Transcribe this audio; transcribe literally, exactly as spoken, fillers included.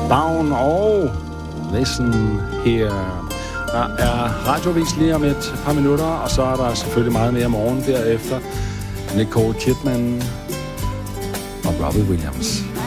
Down og Listen Here. Der er radiovis lige om et par minutter, og så er der selvfølgelig meget mere morgen derefter. Nicole Kidman og Robbie Williams.